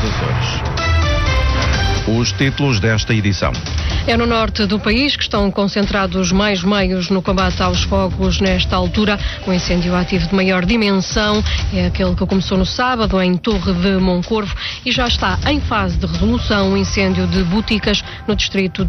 Açores. Os títulos desta edição. É no norte do país que estão concentrados mais meios no combate aos fogos nesta altura. O incêndio ativo de maior dimensão é aquele que começou no sábado em Torre de Moncorvo e já está em fase de resolução o incêndio de Boticas no distrito